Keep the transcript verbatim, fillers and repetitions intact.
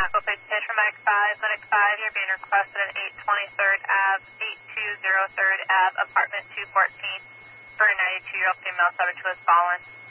Aqua Plate Pitch from Medic five. Medic five, you're being requested at eight twenty-third Ave, eight two zero third Ave, apartment two fourteen, for a ninety-two-year-old female subject who has fallen.